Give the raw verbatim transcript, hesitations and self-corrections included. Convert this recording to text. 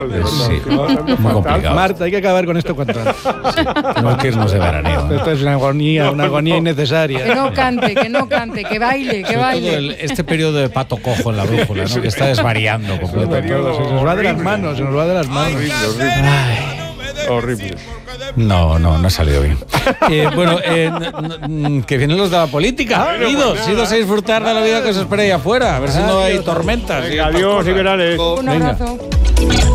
Sí, muy complicado. Marta, hay que acabar con esto cuanto antes. Tenemos que irnos de veraneo, ¿no? Esto es una agonía, una agonía innecesaria. Que no cante, que no cante, que baile, que Sobre baile. todo el- este periodo de pato cojo en la brújula, ¿no? Que está desvariando completamente. Todo, se nos va de las manos, se nos va de las manos. Ay, Horrible. no, no, no ha salido bien. Eh, bueno, eh, n- n- que vienen los de la política. Idos, idos a disfrutar de la vida que os espera ahí afuera. A ver si no hay tormentas. Venga, adiós y verales. Un Venga. abrazo.